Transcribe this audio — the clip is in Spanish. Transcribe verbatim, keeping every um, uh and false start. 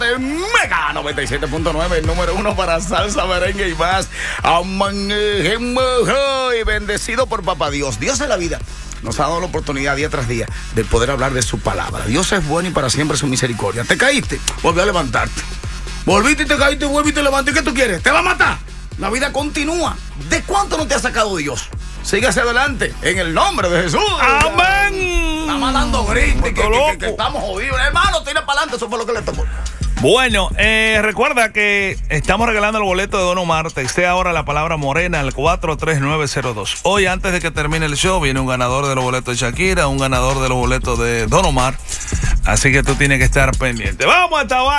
de Mega noventa y siete punto nueve, el número uno para salsa, merengue y más. Amanejemos hoy, bendecido por Papá Dios. Dios es la vida. Nos ha dado la oportunidad día tras día de poder hablar de su palabra. Dios es bueno y para siempre su misericordia. Te caíste, volví a levantarte. Volviste y te caíste, vuelve y te levantaste. ¿Qué tú quieres? ¿Te va a matar? La vida continúa. ¿De cuánto no te ha sacado Dios? Sigue hacia adelante, en el nombre de Jesús. ¡Amén! Estamos dando gritos, que, que, que, que estamos jodidos. Hermano, tira para adelante, eso fue lo que le tocó. Bueno, eh, recuerda que estamos regalando el boleto de Don Omar. Texté ahora la palabra morena al cuatro tres nueve cero dos. Hoy, antes de que termine el show, viene un ganador de los boletos de Shakira, un ganador de los boletos de Don Omar. Así que tú tienes que estar pendiente. ¡Vamos hasta abajo!